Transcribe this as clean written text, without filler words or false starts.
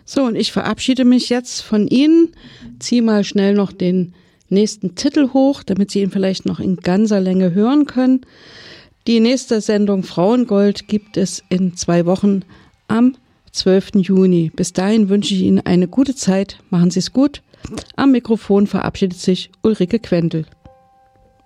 So, und ich verabschiede mich jetzt von Ihnen. Ziehe mal schnell noch den nächsten Titel hoch, damit Sie ihn vielleicht noch in ganzer Länge hören können. Die nächste Sendung Frauengold gibt es in 2 Wochen am 12. Juni. Bis dahin wünsche ich Ihnen eine gute Zeit. Machen Sie es gut. Am Mikrofon verabschiedet sich Ulrike Quendel.